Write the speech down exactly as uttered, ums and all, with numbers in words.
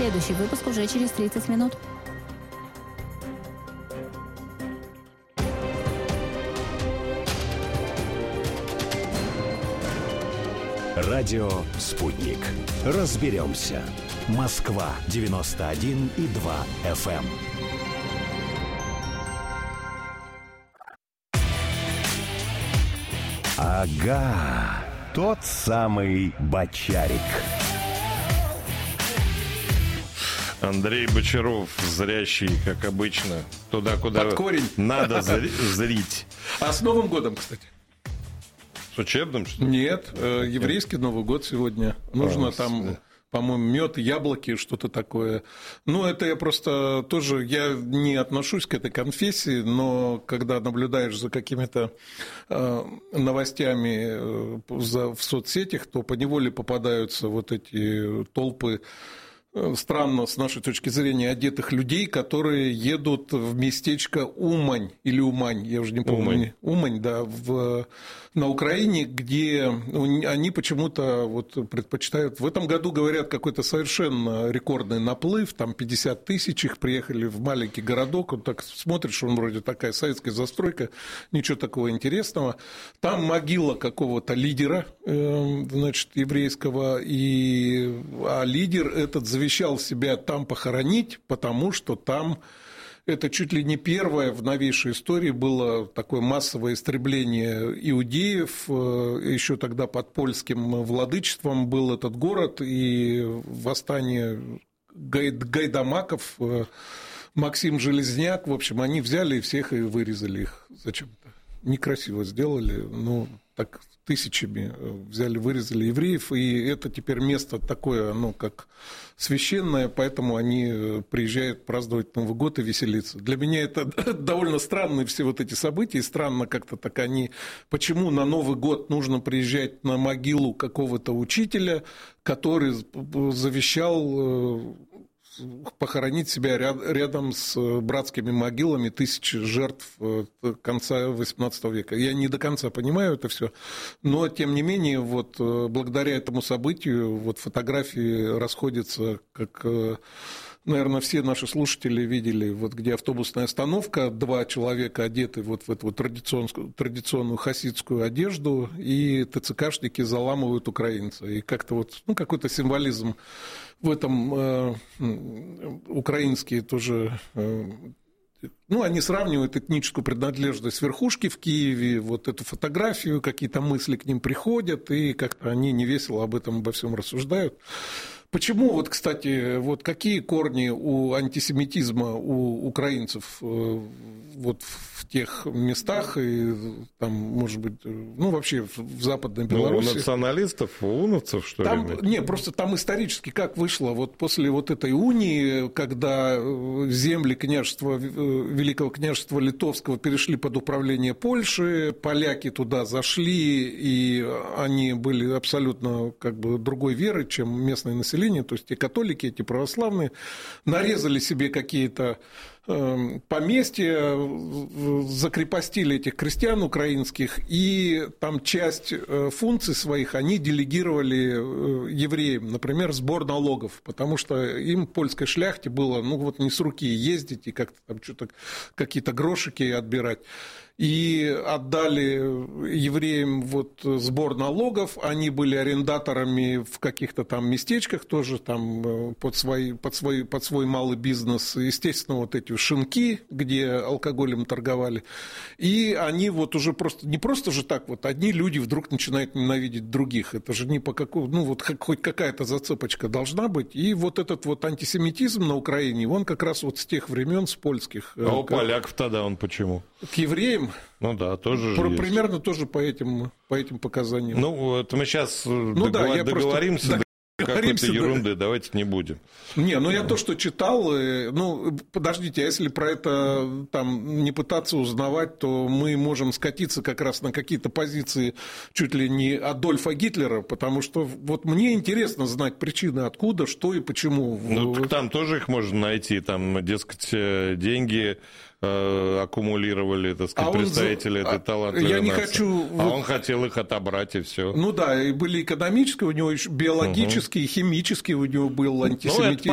Следующий выпуск уже через тридцать минут. Радио «Спутник». Разберемся. Москва девяносто один и два эф эм. Ага, тот самый Бочарик. Андрей Бочаров, зрящий, как обычно, туда, куда под корень надо зрить. А с Новым годом, кстати? С учебным, что ли? Нет, э, еврейский Новый год сегодня. Нужно а, там, по-моему, мед, яблоки, что-то такое. Ну, это я просто тоже, я не отношусь к этой конфессии, но когда наблюдаешь за какими-то э, новостями э, за, в соцсетях, то поневоле попадаются вот эти толпы, странно, с нашей точки зрения, одетых людей, которые едут в местечко Умань или Умань, я уже не помню. Умань, Умань, да, в, на Украине, где они почему-то вот предпочитают... В этом году, говорят, какой-то совершенно рекордный наплыв, там пятьдесят тысяч их приехали в маленький городок, вот так смотришь, он вроде такая советская застройка, ничего такого интересного. Там могила какого-то лидера, значит, еврейского, и... а лидер этот завещал завещал себя там похоронить, потому что там это чуть ли не первое в новейшей истории было такое массовое истребление иудеев. Еще тогда под польским владычеством был этот город, и восстание гайдамаков, Максим Железняк, в общем, они взяли и всех и вырезали их зачем-то. Некрасиво сделали, ну, так тысячами взяли, вырезали евреев, и это теперь место такое, ну, как священное, поэтому они приезжают праздновать Новый год и веселиться. Для меня это довольно странные все вот эти события, и странно как-то так они... Почему на Новый год нужно приезжать на могилу какого-то учителя, который завещал похоронить себя рядом с братскими могилами тысячи жертв конца восемнадцатого века. Я не до конца понимаю это все, но тем не менее, вот благодаря этому событию вот фотографии расходятся, как, наверное, все наши слушатели видели, вот где автобусная остановка, два человека одеты вот в эту вот традиционную, традиционную хасидскую одежду, и ТЦКшники заламывают украинца. И как-то вот, ну, какой-то символизм в этом э, украинские тоже, э, ну, они сравнивают этническую принадлежность верхушки в Киеве, вот эту фотографию, какие-то мысли к ним приходят, и как-то они невесело об этом обо всем рассуждают. Почему, вот, кстати, вот какие корни у антисемитизма у украинцев вот в тех местах, и там, может быть, ну, вообще в Западной Беларуси? Ну, у националистов, у уновцев, что там, ли? Не, просто там исторически как вышло, вот после вот этой унии, когда земли княжества, Великого княжества Литовского перешли под управление Польши, поляки туда зашли, и они были абсолютно как бы другой веры, чем местное население, то есть те католики, эти православные, нарезали себе какие-то поместья, закрепостили этих крестьян украинских, и там часть функций своих они делегировали евреям, например, сбор налогов, потому что им, польской шляхте, было, ну, вот не с руки ездить и как-то там что-то, какие-то грошики отбирать. И отдали евреям вот сбор налогов, они были арендаторами в каких-то там местечках тоже там под, свои, под, свой, под свой малый бизнес, естественно, вот эти шинки, где алкоголем торговали, и они вот уже просто, не просто же так вот, одни люди вдруг начинают ненавидеть других, это же не по какому, ну вот хоть какая-то зацепочка должна быть, и вот этот вот антисемитизм на Украине, он как раз вот с тех времен, с польских. А у поляков тогда он почему? К евреям? Ну да, тоже Про, есть. Примерно тоже по этим, по этим показаниям. Ну, это мы сейчас ну, договор... да, я договоримся просто... до какой-то ерунды, да. Давайте не будем. Не, ну я то, что читал, ну, подождите, а если про это там не пытаться узнавать, то мы можем скатиться как раз на какие-то позиции чуть ли не Адольфа Гитлера, потому что вот мне интересно знать причины, откуда, что и почему. Ну, там тоже их можно найти, там, дескать, деньги аккумулировали, так сказать, а представители он... этой талантливой я не нации. Хочу... А он хотел их отобрать, и все. Ну да, и были экономические, у него еще биологические, угу. химические у него был антисемитизм.